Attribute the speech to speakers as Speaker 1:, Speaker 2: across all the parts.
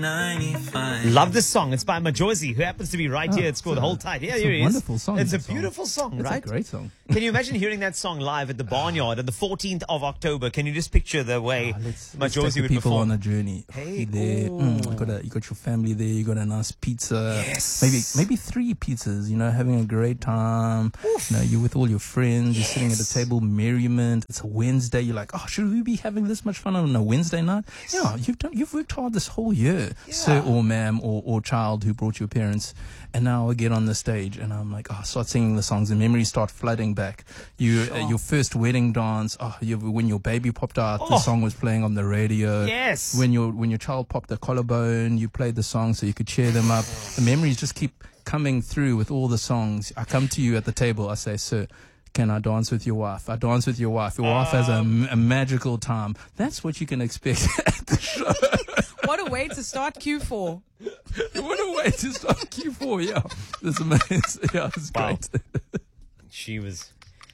Speaker 1: 95.
Speaker 2: Love this song. It's by Majosi, who happens to be right here. It's called Hold Tight. Yeah, here he is.
Speaker 3: Wonderful song.
Speaker 2: It's a beautiful song, right?
Speaker 3: It's a great song.
Speaker 2: Can you imagine hearing that song live at the Barnyard on the 14th of October? Can you just picture the way
Speaker 3: Let's
Speaker 2: Majosi
Speaker 3: take the
Speaker 2: would
Speaker 3: people
Speaker 2: perform?
Speaker 3: on a journey.
Speaker 2: Hey,
Speaker 3: there.
Speaker 2: ooh.
Speaker 3: You got your family there. You got a nice pizza.
Speaker 2: Yes.
Speaker 3: Maybe 3 pizzas. You know, having a great time. You know, you're with all your friends. You're sitting at a table, merriment. It's a Wednesday. You're like, oh, should we be having this much fun on a Wednesday night? Yeah, you've worked hard this whole year, sir or ma'am or child who brought your parents. And now I get on the stage and I'm like, start singing the songs and memories start flooding back. Your first wedding dance, when your baby popped out, the song was playing on the radio.
Speaker 2: Yes.
Speaker 3: When your child popped the collarbone, you played the song so you could cheer them up. The memories just keep coming through with all the songs. I come to you at the table, I say, sir, can I dance with your wife? I dance with your wife. Your wife has a magical time. That's what you can expect at the show.
Speaker 4: What a way to start Q4.
Speaker 3: What a way to start Q4, yeah. That's amazing. Yeah, it's great.
Speaker 2: She was...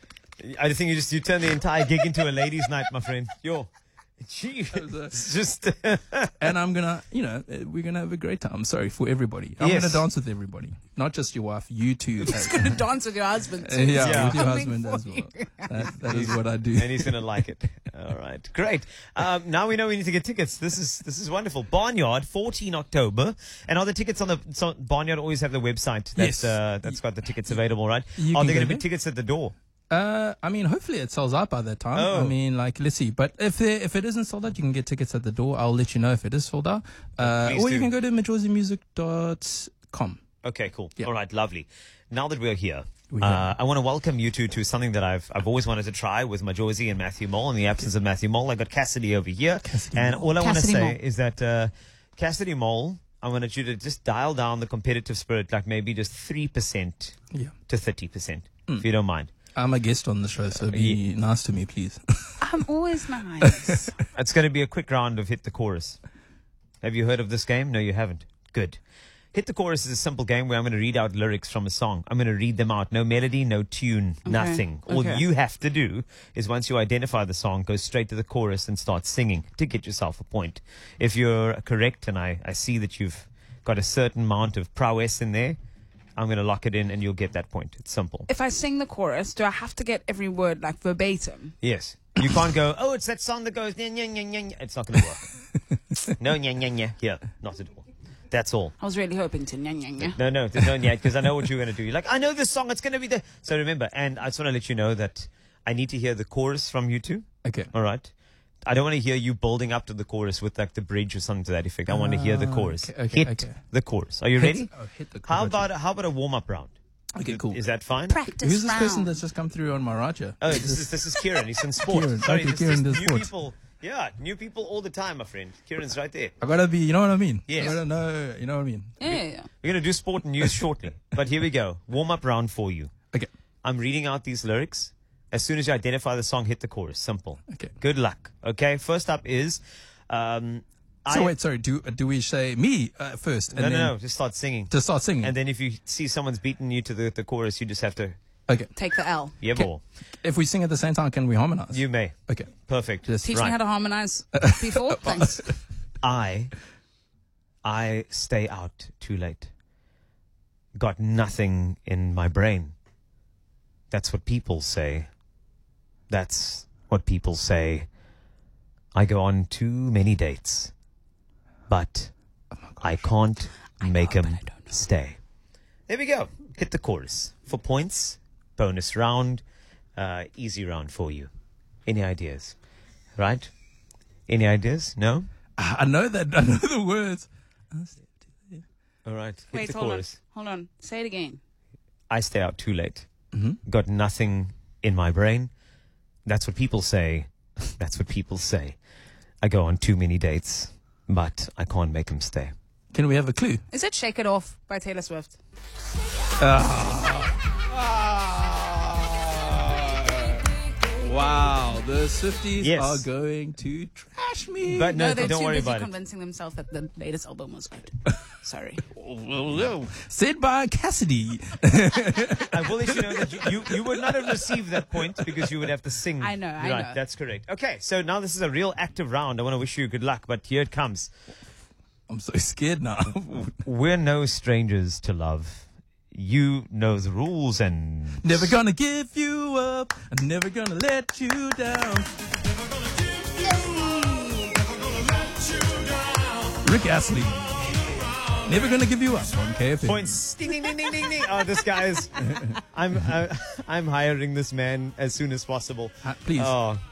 Speaker 2: I think you turned the entire gig into a ladies' night, my friend. She was just...
Speaker 3: And I'm gonna, we're gonna have a great time. Sorry, for everybody. I'm gonna dance with everybody, not just your wife. You too.
Speaker 4: He's going to dance with your husband too.
Speaker 3: Yeah, with your
Speaker 4: Coming
Speaker 3: husband
Speaker 4: for
Speaker 3: as well.
Speaker 4: you.
Speaker 3: That is what I do.
Speaker 2: And he's going to like it. All right. Great. Now we know we need to get tickets. This is wonderful. Barnyard, 14 October. And are the tickets on the... Barnyard always have the website that's got the tickets available, right? Are there going to be tickets at the door?
Speaker 3: Hopefully it sells out by that time. Let's see. But if it isn't sold out, you can get tickets at the door. I'll let you know if it is sold out. Or you can go to majosimusic.com.
Speaker 2: Okay, cool.
Speaker 3: Yeah.
Speaker 2: All right, lovely. Now that we're here, I want to welcome you to something that I've always wanted to try with Majosi and Matthew Mole. In the absence of Matthew Mole, I got Cassidy over here. All I want to say is that Cassidy Mole, I wanted you to just dial down the competitive spirit, like maybe just 3% to 30%, if you don't mind.
Speaker 3: I'm a guest on the show, so be nice to me, please.
Speaker 4: I'm always nice.
Speaker 2: It's going to be a quick round of Hit the Chorus. Have you heard of this game? No, you haven't. Good. Hit the Chorus is a simple game where I'm going to read out lyrics from a song. I'm going to read them out. No melody, no tune, nothing. All you have to do is once you identify the song, go straight to the chorus and start singing to get yourself a point. If you're correct and I see that you've got a certain amount of prowess in there, I'm going to lock it in and you'll get that point. It's simple.
Speaker 4: If I sing the chorus, do I have to get every word like verbatim?
Speaker 2: Yes. You can't go, it's that song that goes, nya, nya, nya, nya. It's not going to work. No, nya, nya, nya. Here, not at all. That's all.
Speaker 4: I was really hoping to. Nya, nya, nya.
Speaker 2: No, there's no nya, because I know what you're going to do. You're like, I know this song, it's going to be the... So remember, and I just want to let you know that I need to hear the chorus from you two.
Speaker 3: Okay.
Speaker 2: All right? I don't want to hear you building up to the chorus with like the bridge or something to that effect. I want to hear the chorus. Hit the chorus. Are you ready?
Speaker 3: Hit the chorus.
Speaker 2: How about a warm-up round?
Speaker 3: Okay, cool.
Speaker 2: Is that fine?
Speaker 4: Practice
Speaker 3: Who's this
Speaker 4: round.
Speaker 3: person that's just come through on my right here?
Speaker 2: Oh, this is Kieran. He's in sport.
Speaker 3: Kieran.
Speaker 2: Sorry,
Speaker 3: Okay,
Speaker 2: this
Speaker 3: Kieran
Speaker 2: is
Speaker 3: does
Speaker 2: new
Speaker 3: sport.
Speaker 2: people. Yeah, new people all the time, my friend. Kieran's right there.
Speaker 3: I gotta be, you know what I mean?
Speaker 2: Yes.
Speaker 3: I gotta know, you know what I mean?
Speaker 4: Yeah.
Speaker 2: We're going to do sport and news shortly. But here we go. Warm-up round for you.
Speaker 3: Okay.
Speaker 2: I'm reading out these lyrics. As soon as you identify the song, hit the chorus. Simple.
Speaker 3: Okay.
Speaker 2: Good luck. Okay. First up is...
Speaker 3: Wait, sorry. Do we say me first? And
Speaker 2: No. Just start singing.
Speaker 3: To start singing.
Speaker 2: And then if you see someone's beaten you to the chorus, you just have to...
Speaker 3: Okay.
Speaker 4: Take the L.
Speaker 2: Yeah,
Speaker 3: Okay.
Speaker 2: ball.
Speaker 3: If we sing at the same time, can we harmonize?
Speaker 2: You may.
Speaker 3: Okay.
Speaker 2: Perfect.
Speaker 3: Just
Speaker 4: Teach
Speaker 2: right.
Speaker 4: me how to harmonize before. Thanks.
Speaker 2: I stay out too late. Got nothing in my brain. That's what people say. That's what people say. I go on too many dates. But I can't make them stay. There we go. Hit the chorus. For points, bonus round, easy round for you. Any ideas? Right? Any ideas? No?
Speaker 3: I know the words.
Speaker 2: All right. Hit
Speaker 4: Wait,
Speaker 2: the
Speaker 4: hold
Speaker 2: chorus.
Speaker 4: on. Hold on. Say it again.
Speaker 2: I stay out too late. Got nothing in my brain. That's what people say. That's what people say. I go on too many dates, but I can't make them stay.
Speaker 3: Can we have a clue?
Speaker 4: Is it Shake It Off by Taylor Swift?
Speaker 3: Wow, the Swifties
Speaker 2: Yes.
Speaker 3: are going to trash me.
Speaker 2: But no,
Speaker 4: they're
Speaker 2: don't
Speaker 4: too
Speaker 2: worry
Speaker 4: busy
Speaker 2: about it.
Speaker 4: convincing themselves that the latest album was good. Sorry.
Speaker 3: Said by Cassidy.
Speaker 2: I will let you know that you would not have received that point because you would have to sing.
Speaker 4: I know.
Speaker 2: Right, that's correct. Okay, so now this is a real active round. I want to wish you good luck, but here it comes.
Speaker 3: I'm so scared now.
Speaker 2: We're no strangers to love. You know the rules and
Speaker 3: Never gonna give you up. I'm never gonna let you down. Rick Astley. Never gonna give you up on KFM.
Speaker 2: points. Ding, ding, ding, ding, ding, ding. Oh, this guy is. I'm hiring this man as soon as possible.
Speaker 3: Please.
Speaker 2: Oh.